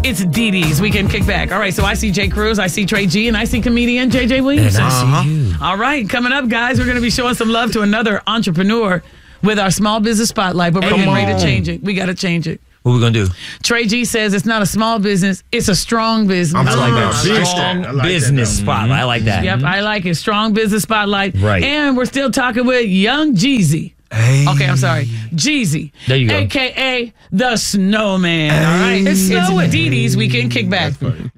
It's Dee Dee's Weekend Kickback. All right, so I see Jay Cruz, I see Trey G, and I see comedian JJ Williams. And I see you. All right, coming up, guys, we're going to be showing some love to another entrepreneur with our small business spotlight, but we're getting ready to change it. We got to change it. What we going to do? Trey G says it's not a small business, it's a strong business. I like that. Strong business spotlight. I like that. Yep, I like it. Strong business spotlight. Right. And we're still talking with Young Jeezy. Hey. Okay, I'm sorry. Jeezy. There you go. AKA the Snowman. All right. It's Dee Dee's Weekend Kickback.